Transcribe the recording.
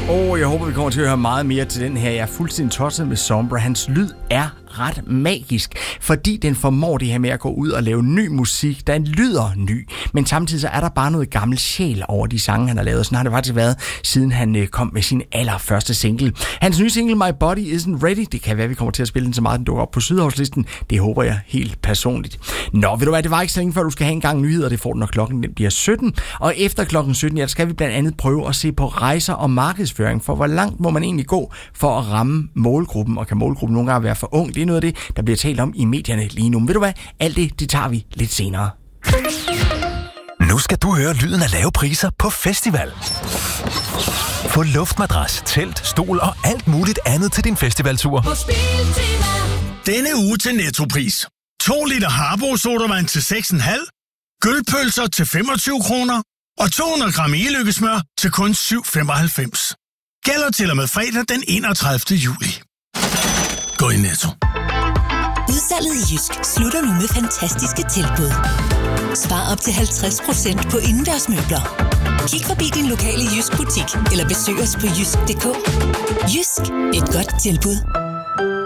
Jeg håber, vi kommer til at høre meget mere til den her. Jeg er fuldstændig tosset med Sombra. Hans lyd er ret magisk, fordi den formår det her med at gå ud og lave ny musik, der lyder ny, men samtidig så er der bare noget gammel sjæl over de sange, han har lavet. Sådan har det faktisk været, siden han kom med sin allerførste single. Hans nye single, My Body Isn't Ready, det kan være, vi kommer til at spille den så meget, den dukker op på Sydhavslisten. Det håber jeg helt personligt. Nå, ved du hvad, det var ikke så længe før, du skal have en gang nyheder. Det får du, når klokken bliver 17. Og efter klokken 17, ja, skal vi blandt andet prøve at se på rejser og markedsføring, for hvor langt må man egentlig gå for at ramme målgruppen, og kan målgruppen nogle gange være for ung? Det er noget af det, der bliver talt om i medierne lige nu. Men ved du hvad? Alt det tager vi lidt senere. Nu skal du høre lyden af lave priser på festival. Få luftmadras, telt, stol og alt muligt andet til din festivaltur. Denne uge til Nettopris. 2 liter Harbo sodavand til 6,5, gølpølser til 25 kroner og 200 gram e-lykkesmør til kun 7,95. Gælder til og med fredag den 31. juli. Gå i Netto. Udsalget i Jysk slutter nu med fantastiske tilbud. Spar op til 50% på indendørsmøbler. Kig forbi din lokale Jysk butik eller besøg os på jysk.dk. Jysk, et godt tilbud.